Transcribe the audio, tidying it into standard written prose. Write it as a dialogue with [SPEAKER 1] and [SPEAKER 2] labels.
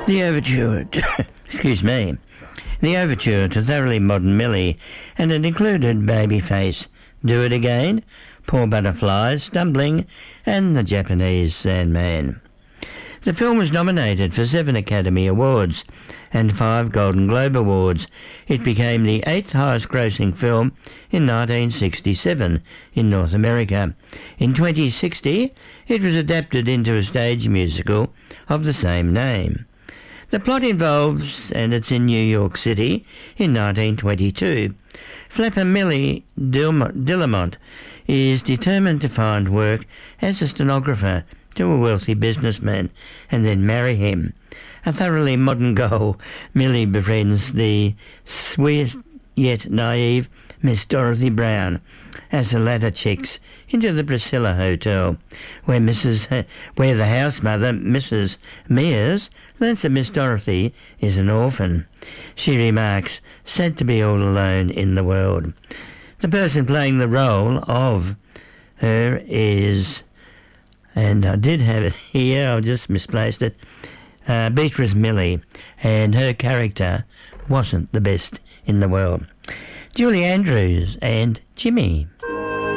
[SPEAKER 1] The overture, excuse me, the overture to Thoroughly Modern Millie, and it included Babyface, Do It Again, Poor Butterflies, Stumbling, and The Japanese Sandman. The film was nominated for 7 Academy Awards and 5 Golden Globe Awards. It became the 8th highest grossing film in 1967 in North America. In 2060, it was adapted into a stage musical of the same name. The plot involves, and it's in New York City in 1922. Flapper Millie Dillamont is determined to find work as a stenographer to a wealthy businessman and then marry him. A thoroughly modern goal, Millie befriends the sweet yet naive Miss Dorothy Brown as the latter checks into the Priscilla Hotel, where the house mother, Mrs. Mears, learns that Miss Dorothy is an orphan. She remarks, sad to be all alone in the world. The person playing the role of her is, and I did have it here, I just misplaced it, Beatrice Millie, and her character wasn't the best in the world. Julie Andrews and Jimmy.